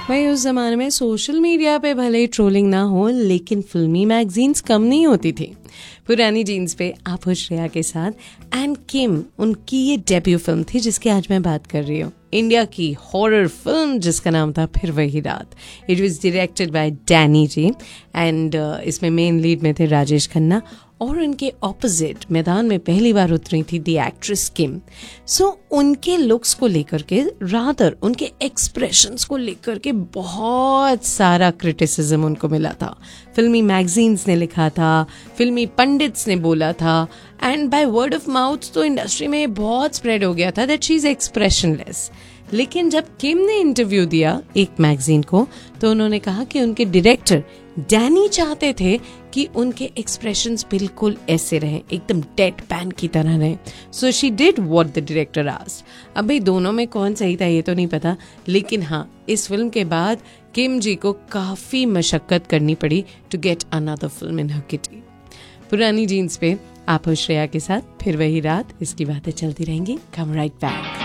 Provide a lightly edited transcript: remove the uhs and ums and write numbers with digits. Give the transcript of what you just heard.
भाई उस जमाने में सोशल मीडिया पे भले ही ट्रोलिंग ना हो, लेकिन फिल्मी मैगजीन्स कम नहीं होती थी। पुरानी जीन्स पे आप हो श्रेया के साथ एंड किम, उनकी ये डेब्यू फिल्म थी जिसकी आज मैं बात कर रही हूँ। इंडिया की हॉरर फिल्म जिसका नाम था फिर वही रात। It was directed by Danny ji and इसमें मेन लीड में थे राजेश खन्ना और उनके ऑपोजिट मैदान में पहली बार उतरी थी दी एक्ट्रेस किम। सो उनके लुक्स को लेकर के, रादर उनके एक्सप्रेशंस को लेकर के बहुत सारा क्रिटिसिज्म उनको मिला था। फिल्मी मैगजीन्स ने लिखा था, फिल्मी पंडित्स ने बोला था and by word of mouth तो इंडस्ट्री में बहुत स्प्रेड हो गया था दैट शी इज एक्सप्रेशनलेस। लेकिन जब किम ने इंटरव्यू दिया एक मैगजीन को तो उन्होंने कहा कि उनके डायरेक्टर डैनी चाहते थे कि उनके एक्सप्रेशंस बिल्कुल ऐसे रहे, एकदम डेड पैन की तरह रहे। So she did what the director asked. अब भाई दोनों में कौन सही था ये तो नहीं पता, लेकिन हाँ, इस फिल्म के बाद किम जी को काफी मशक्कत करनी पड़ी to get another film in her kitty. पुरानी जीन्स पे आप हो श्रेया के साथ फिर वही रात, इसकी बातें चलती रहेंगी। कम राइट बैक।